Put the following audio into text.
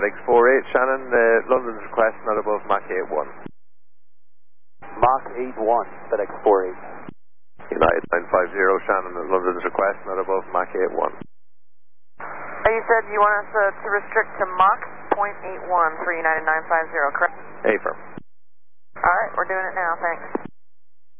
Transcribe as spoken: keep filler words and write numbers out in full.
FedEx four eight, Shannon, uh, London's request not above Mach eight one. Mach eight one, FedEx four eight. United nine five zero, Shannon, London's request not above Mach eight one. You said you want us uh, to restrict to Mach point eight one for United nine five zero, correct? Affirm. Alright, we're doing it now, thanks.